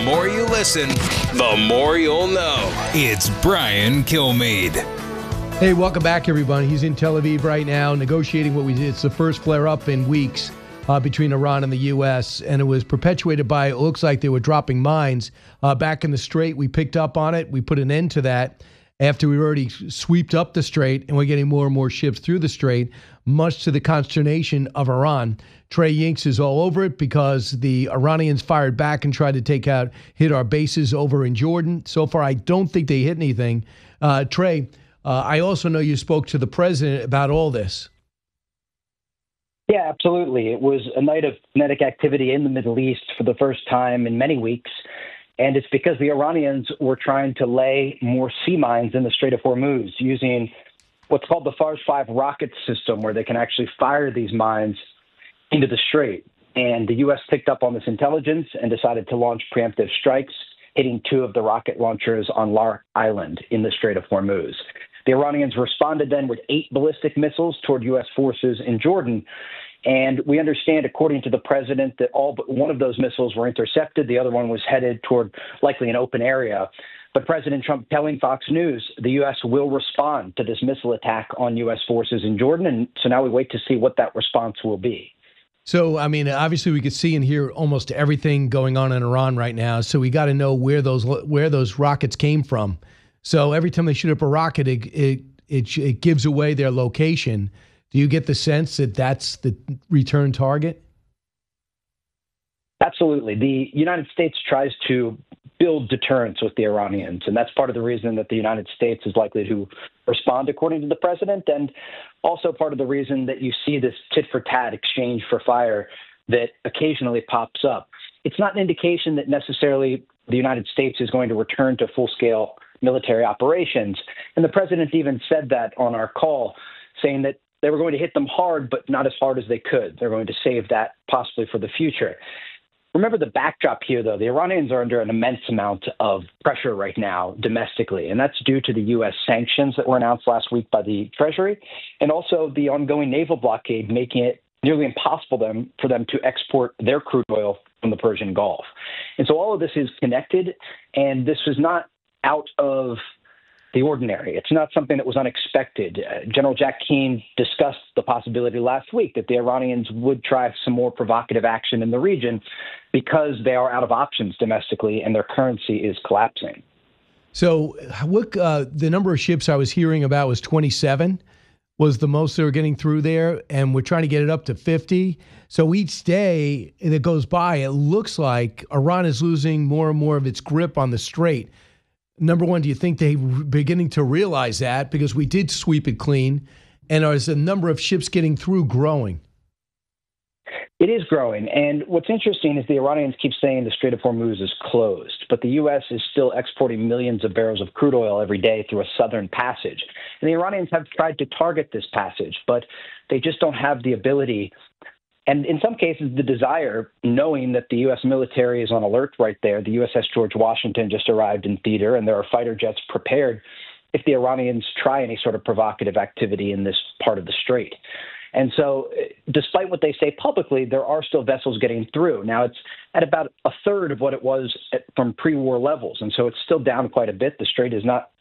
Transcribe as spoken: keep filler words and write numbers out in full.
more you listen, the more you'll know. It's Brian Kilmeade. Hey, welcome back, everybody. He's in Tel Aviv right now negotiating what we did. It's the first flare-up in weeks uh, between Iran and the U S, and it was perpetuated by, it looks like they were dropping mines uh, back in the Strait. We picked up on it. We put an end to that after we already sweeped up the Strait, and we're getting more and more ships through the Strait, much to the consternation of Iran. Trey Yingst is all over it because the Iranians fired back and tried to take out, hit our bases over in Jordan. So far, I don't think they hit anything. Uh, Trey, uh, I also know you spoke to the president about all this. Yeah, absolutely. It was a night of kinetic activity in the Middle East for the first time in many weeks. And it's because the Iranians were trying to lay more sea mines in the Strait of Hormuz using what's called the Fars five rocket system, where they can actually fire these mines into the Strait. And the U S picked up on this intelligence and decided to launch preemptive strikes, hitting two of the rocket launchers on Lark Island in the Strait of Hormuz. The Iranians responded then with eight ballistic missiles toward U S forces in Jordan. And we understand, according to the president, that all but one of those missiles were intercepted. The other one was headed toward likely an open area. But President Trump telling Fox News the U S will respond to this missile attack on U S forces in Jordan. And so now we wait to see what that response will be. So, I mean, obviously we could see and hear almost everything going on in Iran right now. So we got to know where those where those rockets came from. So every time they shoot up a rocket, it it it, it gives away their location. Do you get the sense that that's the return target? Absolutely. The United States tries to build deterrence with the Iranians, and that's part of the reason that the United States is likely to respond, according to the president, and also part of the reason that you see this tit-for-tat exchange for fire that occasionally pops up. It's not an indication that necessarily the United States is going to return to full-scale military operations, and the president even said that on our call, saying that they were going to hit them hard, but not as hard as they could. They're going to save that possibly for the future. Remember the backdrop here, though. The Iranians are under an immense amount of pressure right now domestically, and that's due to the U S sanctions that were announced last week by the Treasury, and also the ongoing naval blockade, making it nearly impossible them, for them to export their crude oil from the Persian Gulf. And so all of this is connected, and this is not out of the ordinary. It's not something that was unexpected. Uh, General Jack Keane discussed the possibility last week that the Iranians would try some more provocative action in the region because they are out of options domestically and their currency is collapsing. So what uh, the number of ships I was hearing about was twenty-seven was the most they were getting through there, and we're trying to get it up to fifty. So each day that goes by, it looks like Iran is losing more and more of its grip on the Strait. Number one, do you think they're beginning to realize that? Because we did sweep it clean. And is the number of ships getting through growing? It is growing. And what's interesting is the Iranians keep saying the Strait of Hormuz is closed, but the U S is still exporting millions of barrels of crude oil every day through a southern passage. And the Iranians have tried to target this passage, but they just don't have the ability and in some cases, the desire, knowing that the U S military is on alert right there. The U S S George Washington just arrived in theater, and there are fighter jets prepared if the Iranians try any sort of provocative activity in this part of the strait. And so despite what they say publicly, there are still vessels getting through. Now, it's at about a third of what it was at, from pre-war levels, and so it's still down quite a bit. The strait is not